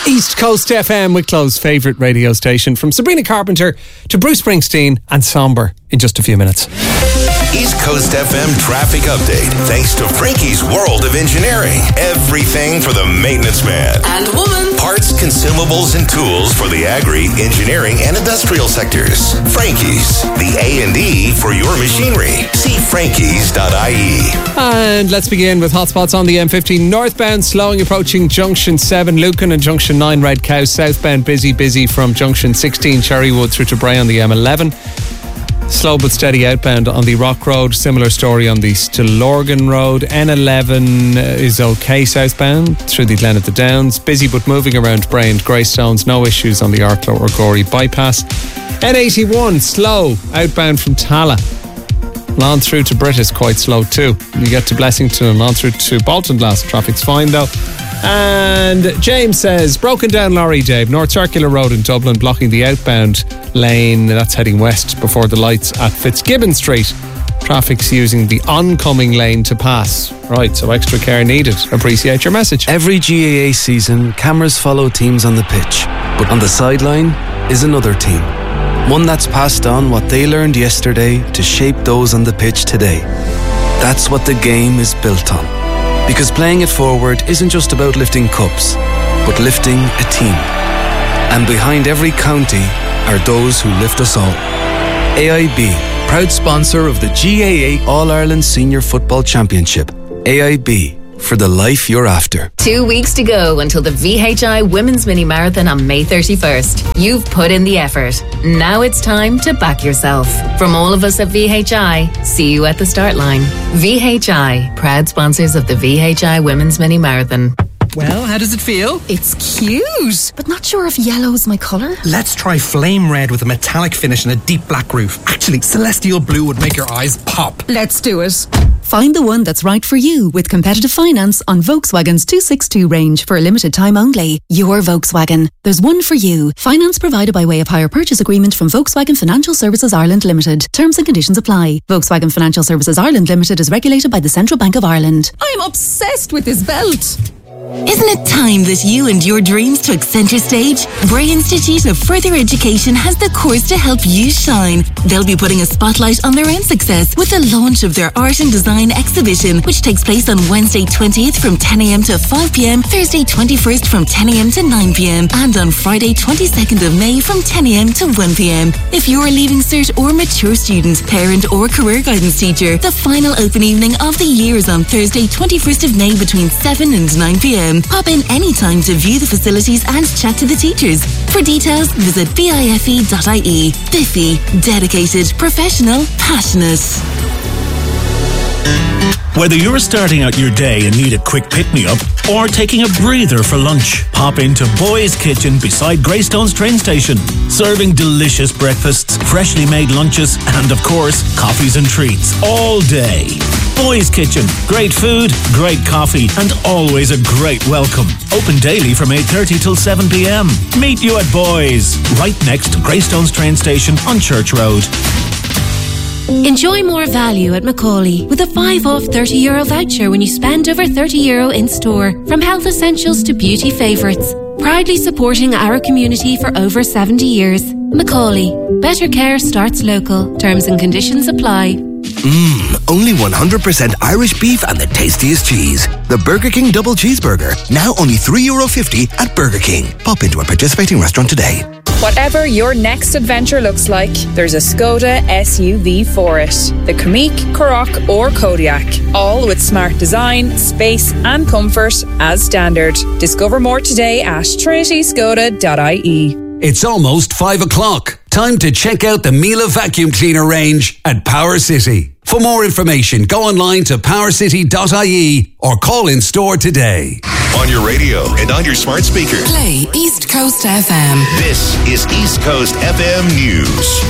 East Coast FM, Wicklow's favourite radio station. From Sabrina Carpenter to Bruce Springsteen and Somber in just a few minutes. East Coast FM traffic update, thanks to Frankie's World of Engineering. Everything for the maintenance man and woman. Parts, consumables, and tools for the agri, engineering, and industrial sectors. Frankie's, the A&E for your machinery. See frankies.ie. And let's begin with hotspots on the M15 northbound, slowing approaching Junction 7 Lucan and Junction 9 Red Cow. Southbound busy from Junction 16 Cherrywood through to Bray on the M11. Slow but steady outbound on the Rock Road. Similar story on the Stillorgan Road. N11 is okay southbound through the Glen of the Downs. Busy but moving around Bray and Greystones. No issues on the Arklow or Gorey bypass. N81 slow outbound from Tala. On through to Britt is quite slow too. You get to Blessington and on through to Baltinglass. Traffic's fine though. And James says, broken down lorry, Dave, North Circular Road in Dublin, blocking the outbound lane. That's heading west before the lights at Fitzgibbon Street. Traffic's using the oncoming lane to pass. Right, so extra care needed. Appreciate your message. Every GAA season, cameras follow teams on the pitch, but on the sideline is another team. One that's passed on what they learned yesterday to shape those on the pitch today. That's what the game is built on. Because playing it forward isn't just about lifting cups, but lifting a team. And behind every county are those who lift us all. AIB, proud sponsor of the GAA All-Ireland Senior Football Championship. AIB, for the life you're after. 2 weeks to go until the VHI Women's Mini Marathon on May 31st. You've put in the effort. Now it's time to back yourself. From all of us at VHI, see you at the start line. VHI, proud sponsors of the VHI Women's Mini Marathon. Well, how does it feel? It's cute, but not sure if yellow's my colour. Let's try flame red with a metallic finish and a deep black roof. Actually, celestial blue would make your eyes pop. Let's do it. Find the one that's right for you with competitive finance on Volkswagen's 262 range for a limited time only. Your Volkswagen. There's one for you. Finance provided by way of hire purchase agreement from Volkswagen Financial Services Ireland Limited. Terms and conditions apply. Volkswagen Financial Services Ireland Limited is regulated by the Central Bank of Ireland. I'm obsessed with this belt. Isn't it time that you and your dreams took centre stage? Bray Institute of Further Education has the course to help you shine. They'll be putting a spotlight on their own success with the launch of their Art and Design exhibition, which takes place on Wednesday 20th from 10am to 5pm, Thursday 21st from 10am to 9pm, and on Friday 22nd of May from 10am to 1pm. If you're a Leaving Cert or mature student, parent or career guidance teacher, the final open evening of the year is on Thursday 21st of May between 7 and 9pm. Pop in anytime to view the facilities and chat to the teachers. For details, visit bife.ie. Biffy, dedicated, professional, passionate. Whether you're starting out your day and need a quick pick-me-up or taking a breather for lunch, pop into Boy's Kitchen beside Greystones train station. Serving delicious breakfasts, freshly made lunches, and of course, coffees and treats all day. Boy's Kitchen. Great food, great coffee, and always a great welcome. Open daily from 8:30 till 7pm. Meet you at Boy's, right next to Greystones train station on Church Road. Enjoy more value at Macaulay with a 5 off €30 voucher when you spend over €30 in store. From health essentials to beauty favourites. Proudly supporting our community for over 70 years. Macaulay. Better care starts local. Terms and conditions apply. Only 100% Irish beef and the tastiest cheese. The Burger King Double Cheeseburger. Now only €3.50 at Burger King. Pop into a participating restaurant today. Whatever your next adventure looks like, there's a Skoda SUV for it. The Kamiq, Karoq or Kodiaq. All with smart design, space and comfort as standard. Discover more today at trinityskoda.ie. It's almost 5 o'clock. Time to check out the Miele vacuum cleaner range at Power City. For more information, go online to powercity.ie or call in store today. On your radio and on your smart speaker. Play East Coast FM. This is East Coast FM News.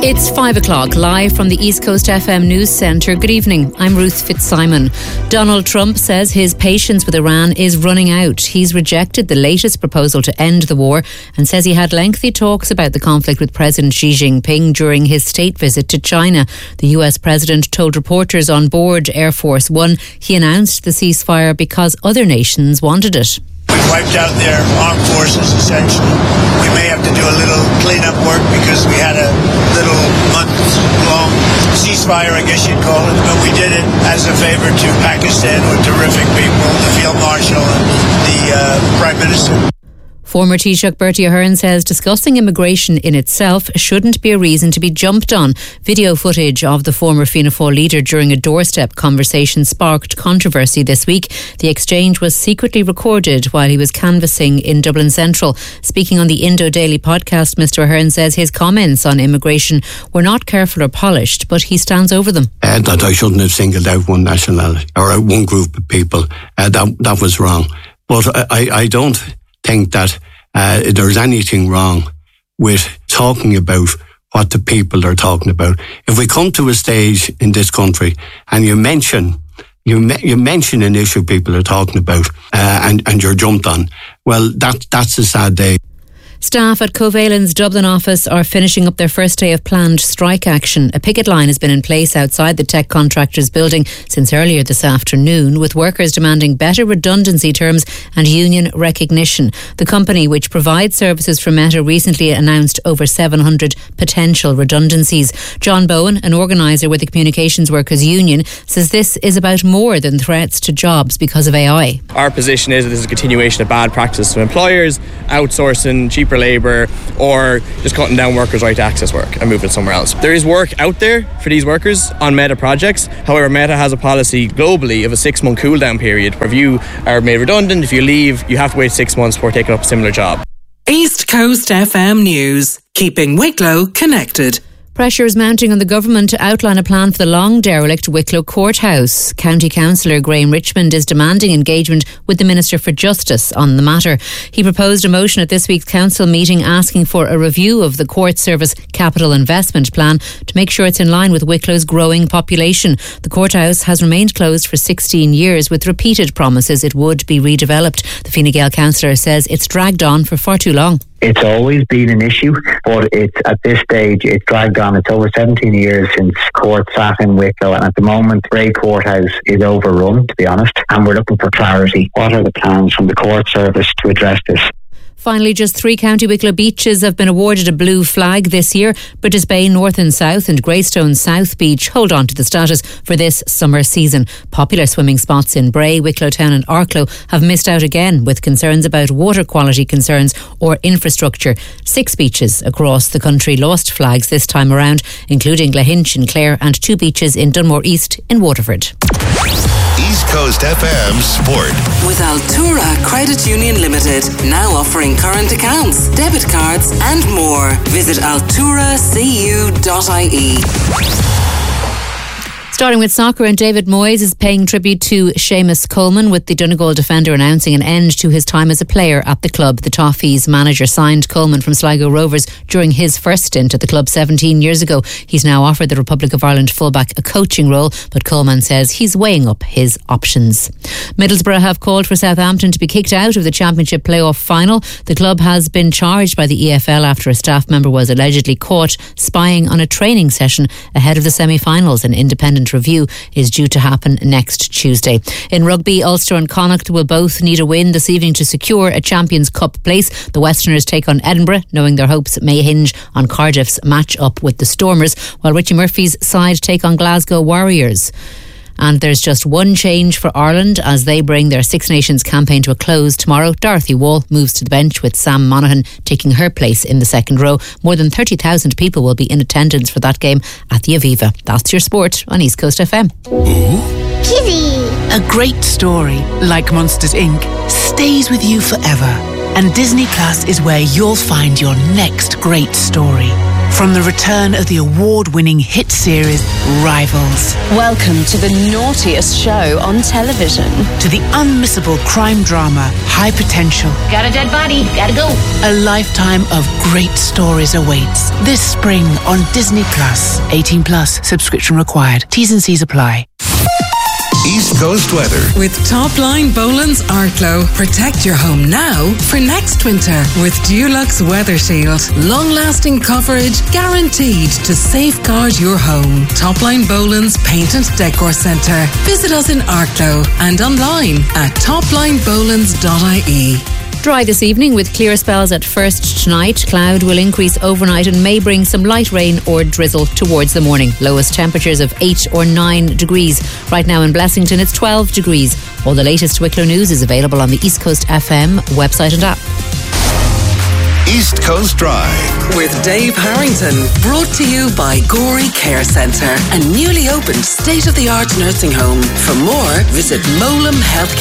It's 5 o'clock, live from the East Coast FM News Centre. Good evening, I'm Ruth Fitzsimon. Donald Trump says his patience with Iran is running out. He's rejected the latest proposal to end the war and says he had lengthy talks about the conflict with President Xi Jinping during his state visit to China. The US president told reporters on board Air Force One he announced the ceasefire because other nations wanted it. We wiped out their armed forces, essentially. We may have to do a little cleanup work because we had a little month-long ceasefire, I guess you'd call it. But we did it as a favor to Pakistan with terrific people, the Field Marshal and the Prime Minister. Former Taoiseach Bertie Ahern says discussing immigration in itself shouldn't be a reason to be jumped on. Video footage of the former Fianna Fáil leader during a doorstep conversation sparked controversy this week. The exchange was secretly recorded while he was canvassing in Dublin Central. Speaking on the Indo Daily podcast, Mr Ahern says his comments on immigration were not careful or polished, but he stands over them. That I shouldn't have singled out one nationality or one group of people. That was wrong. But I don't think that there's anything wrong with talking about what the people are talking about. If we come to a stage in this country and you mention an issue people are talking about and you're jumped on, well, that's a sad day. Staff at Covalent's Dublin office are finishing up their first day of planned strike action. A picket line has been in place outside the tech contractor's building since earlier this afternoon, with workers demanding better redundancy terms and union recognition. The company, which provides services for Meta, recently announced over 700 potential redundancies. John Bowen, an organiser with the Communications Workers Union, says this is about more than threats to jobs because of AI. Our position is that this is a continuation of bad practices from employers, outsourcing cheaper labour, or just cutting down workers' right to access work and moving it somewhere else. There is work out there for these workers on Meta projects. However, Meta has a policy globally of a 6-month cool down period where if you are made redundant, if you leave, you have to wait 6 months before taking up a similar job. East Coast FM News, keeping Wicklow connected. Pressure is mounting on the government to outline a plan for the long derelict Wicklow Courthouse. County Councillor Graham Richmond is demanding engagement with the Minister for Justice on the matter. He proposed a motion at this week's council meeting asking for a review of the Court Service Capital Investment Plan to make sure it's in line with Wicklow's growing population. The courthouse has remained closed for 16 years with repeated promises it would be redeveloped. The Fine Gael councillor says it's dragged on for far too long. It's always been an issue, but it's at this stage, it's dragged on. It's over 17 years since court sat in Wicklow, and at the moment, Bray Courthouse is overrun, to be honest, and we're looking for clarity. What are the plans from the court service to address this? Finally, just 3 County Wicklow beaches have been awarded a blue flag this year. British Bay North and South and Greystone South Beach hold on to the status for this summer season. Popular swimming spots in Bray, Wicklow Town and Arklow have missed out again with concerns about water quality concerns or infrastructure. 6 beaches across the country lost flags this time around, including Lahinch in Clare and 2 beaches in Dunmore East in Waterford. East Coast FM Sport. With Altura Credit Union Limited, now offering current accounts, debit cards and more. Visit alturacu.ie. Starting with soccer, and David Moyes is paying tribute to Seamus Coleman, with the Donegal defender announcing an end to his time as a player at the club. The Toffees manager signed Coleman from Sligo Rovers during his first stint at the club 17 years ago. He's now offered the Republic of Ireland fullback a coaching role, but Coleman says he's weighing up his options. Middlesbrough have called for Southampton to be kicked out of the Championship playoff final. The club has been charged by the EFL after a staff member was allegedly caught spying on a training session ahead of the semi-finals. An independent review is due to happen next Tuesday. In rugby, Ulster and Connacht will both need a win this evening to secure a Champions Cup place. The Westerners take on Edinburgh, knowing their hopes may hinge on Cardiff's match-up with the Stormers, while Richie Murphy's side take on Glasgow Warriors. And there's just one change for Ireland as they bring their Six Nations campaign to a close tomorrow. Dorothy Wall moves to the bench, with Sam Monaghan taking her place in the second row. More than 30,000 people will be in attendance for that game at the Aviva. That's your sport on East Coast FM. Kitty! A great story, like Monsters Inc., stays with you forever. And Disney Plus is where you'll find your next great story. From the return of the award-winning hit series Rivals. Welcome to the naughtiest show on television. To the unmissable crime drama High Potential. Got a dead body, gotta go. A lifetime of great stories awaits this spring on Disney Plus. 18 plus, subscription required. T's and C's apply. East Coast weather. With Top Line Boland's Arklow. Protect your home now for next winter with Dulux Weather Shield. Long-lasting coverage guaranteed to safeguard your home. Top Line Boland's Paint and Decor Centre. Visit us in Arklow and online at toplinebolans.ie. Dry this evening with clear spells at first tonight. Cloud will increase overnight and may bring some light rain or drizzle towards the morning. Lowest temperatures of 8 or 9 degrees. Right now in Blessington it's 12 degrees. All the latest Wicklow news is available on the East Coast FM website and app. East Coast Drive with Dave Harrington. Brought to you by Gorey Care Centre, a newly opened state-of-the-art nursing home. For more, visit molamhealthcare.ie.